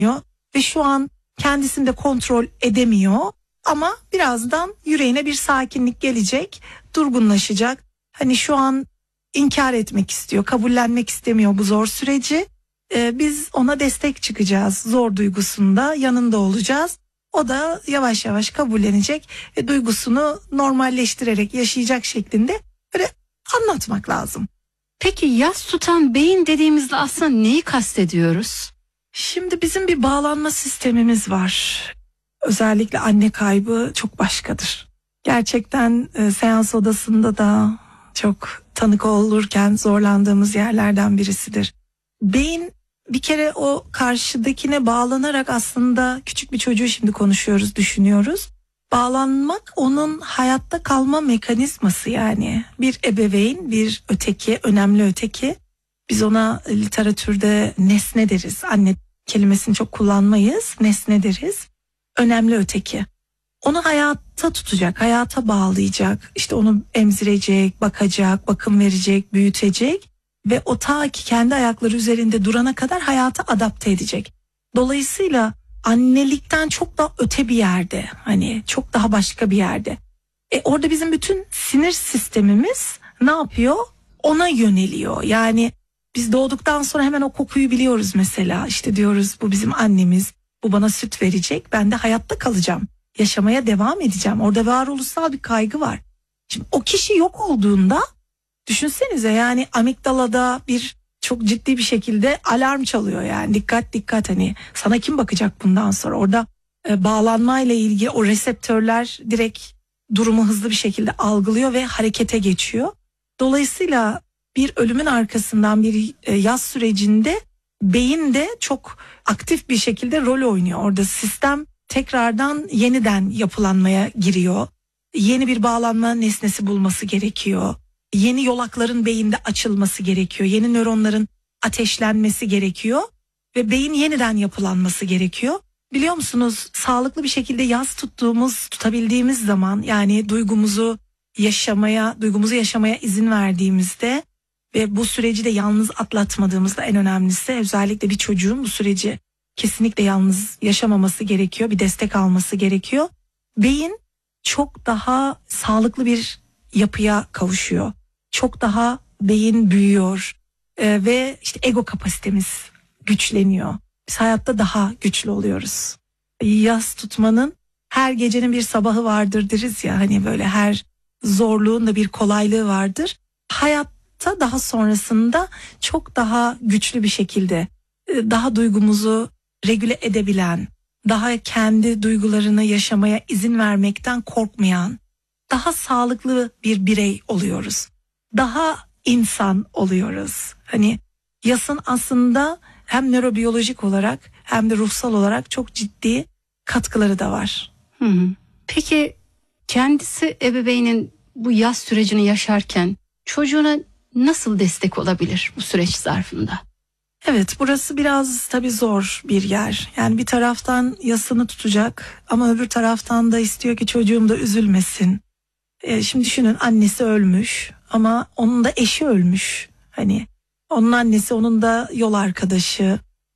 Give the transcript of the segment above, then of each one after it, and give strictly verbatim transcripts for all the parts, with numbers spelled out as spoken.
ve şu an kendisini de kontrol edemiyor. Ama birazdan yüreğine bir sakinlik gelecek, durgunlaşacak. Hani şu an inkar etmek istiyor, kabullenmek istemiyor bu zor süreci. Ee, biz ona destek çıkacağız, zor duygusunda yanında olacağız. O da yavaş yavaş kabullenecek ve duygusunu normalleştirerek yaşayacak şeklinde böyle anlatmak lazım. Peki yas tutan beyin dediğimizde aslında neyi kastediyoruz? Şimdi bizim bir bağlanma sistemimiz var. Özellikle anne kaybı çok başkadır. Gerçekten e, seans odasında da çok tanık olurken zorlandığımız yerlerden birisidir. Beyin bir kere o karşıdakine bağlanarak aslında küçük bir çocuğu şimdi konuşuyoruz, düşünüyoruz. Bağlanmak onun hayatta kalma mekanizması yani. Bir ebeveyn, bir öteki, önemli öteki. Biz ona literatürde nesne deriz. Anne kelimesini çok kullanmayız, nesne deriz. Önemli öteki. Onu hayatta tutacak, hayata bağlayacak. İşte onu emzirecek, bakacak, bakım verecek, büyütecek. Ve o ta ki kendi ayakları üzerinde durana kadar hayata adapte edecek. Dolayısıyla annelikten çok daha öte bir yerde, hani çok daha başka bir yerde. E orada bizim bütün sinir sistemimiz ne yapıyor? Ona yöneliyor. Yani biz doğduktan sonra hemen o kokuyu biliyoruz mesela. İşte diyoruz bu bizim annemiz, bu bana süt verecek, ben de hayatta kalacağım, yaşamaya devam edeceğim. Orada varoluşsal bir kaygı var. Şimdi o kişi yok olduğunda düşünsenize, yani amigdalada bir çok ciddi bir şekilde alarm çalıyor yani dikkat dikkat, hani sana kim bakacak bundan sonra. Orada e, bağlanmayla ilgili o reseptörler direkt durumu hızlı bir şekilde algılıyor ve harekete geçiyor. Dolayısıyla bir ölümün arkasından bir e, yas sürecinde beyin de çok aktif bir şekilde rol oynuyor. Orada sistem tekrardan yeniden yapılanmaya giriyor. Yeni bir bağlanma nesnesi bulması gerekiyor. Yeni yolakların beyinde açılması gerekiyor. Yeni nöronların ateşlenmesi gerekiyor. Ve beyin yeniden yapılanması gerekiyor. Biliyor musunuz, sağlıklı bir şekilde yas tuttuğumuz, tutabildiğimiz zaman, yani duygumuzu yaşamaya, duygumuzu yaşamaya izin verdiğimizde ve bu süreci de yalnız atlatmadığımızda, en önemlisi özellikle bir çocuğun bu süreci kesinlikle yalnız yaşamaması gerekiyor. Bir destek alması gerekiyor. Beyin çok daha sağlıklı bir yapıya kavuşuyor. Çok daha beyin büyüyor ee, ve işte ego kapasitemiz güçleniyor. Biz hayatta daha güçlü oluyoruz. Yas tutmanın her gecenin bir sabahı vardır deriz ya, hani böyle her zorluğun da bir kolaylığı vardır. Hayatta daha sonrasında çok daha güçlü bir şekilde, daha duygumuzu regüle edebilen, daha kendi duygularını yaşamaya izin vermekten korkmayan, daha sağlıklı bir birey oluyoruz. Daha insan oluyoruz. Hani yasın aslında hem nörobiyolojik olarak hem de ruhsal olarak çok ciddi katkıları da var. Hı hı. Peki kendisi ebeveynin bu yas sürecini yaşarken çocuğuna nasıl destek olabilir bu süreç zarfında? Evet, burası biraz tabii zor bir yer. Yani bir taraftan yasını tutacak ama öbür taraftan da istiyor ki çocuğum da üzülmesin. E, şimdi düşünün, annesi ölmüş ama onun da eşi ölmüş. Hani onun annesi, onun da yol arkadaşı.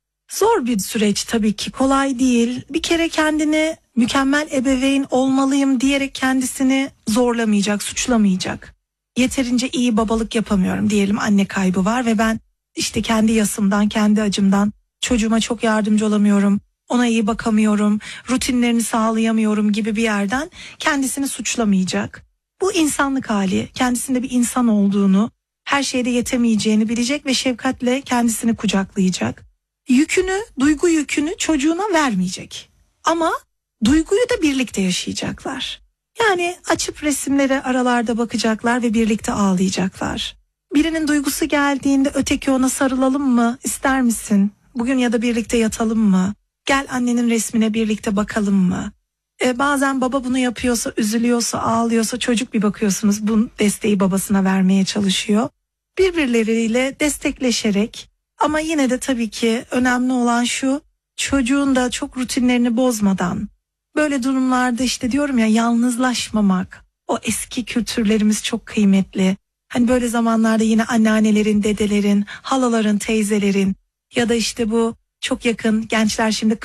Zor bir süreç tabii ki, kolay değil. Bir kere kendini mükemmel ebeveyn olmalıyım diyerek kendisini zorlamayacak, suçlamayacak. Yeterince iyi babalık yapamıyorum diyelim, anne kaybı var ve ben işte kendi yasımdan, kendi acımdan çocuğuma çok yardımcı olamıyorum, ona iyi bakamıyorum, rutinlerini sağlayamıyorum gibi bir yerden kendisini suçlamayacak. Bu insanlık hali, kendisinde bir insan olduğunu, her şeyde yetemeyeceğini bilecek ve şefkatle kendisini kucaklayacak. Yükünü, duygu yükünü çocuğuna vermeyecek. Ama duyguyu da birlikte yaşayacaklar. Yani açıp resimlere aralarda bakacaklar ve birlikte ağlayacaklar. Birinin duygusu geldiğinde öteki ona sarılalım mı, ister misin? Bugün ya da birlikte yatalım mı? Gel annenin resmine birlikte bakalım mı? Ee, bazen baba bunu yapıyorsa, üzülüyorsa, ağlıyorsa çocuk bir bakıyorsunuz bu desteği babasına vermeye çalışıyor. Birbirleriyle destekleşerek, ama yine de tabii ki önemli olan şu, çocuğun da çok rutinlerini bozmadan, böyle durumlarda işte diyorum ya, yalnızlaşmamak. O eski kültürlerimiz çok kıymetli. Hani böyle zamanlarda yine anneannelerin, dedelerin, halaların, teyzelerin ya da işte bu çok yakın. Gençler şimdi